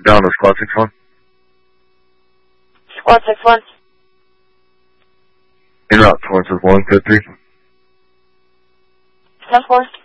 Down to squad 6-1. Squad 6-1. En route towards 153. 10-4.